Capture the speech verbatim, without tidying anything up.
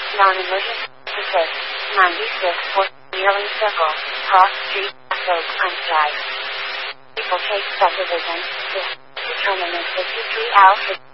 Non-emergency assist. ninety-six Fort Wheeling Circle. Cross Street, Oak Drive. People Chase Subdivision. Determinant fifty-three Alpha.